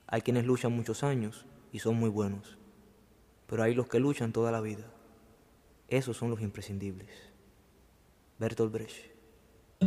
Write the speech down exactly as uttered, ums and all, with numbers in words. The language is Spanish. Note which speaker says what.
Speaker 1: Hay quienes luchan muchos años y son muy buenos, pero hay los que luchan toda la vida. Esos son los imprescindibles. Bertolt Brecht.